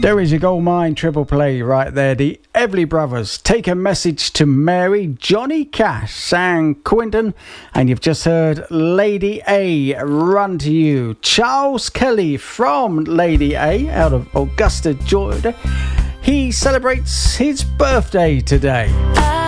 There is your gold mine triple play right there. The Everly Brothers, Take a Message to Mary, Johnny Cash, San Quentin, and you've just heard Lady A, Run to You. Charles Kelly from Lady A out of Augusta, Georgia. He celebrates his birthday today.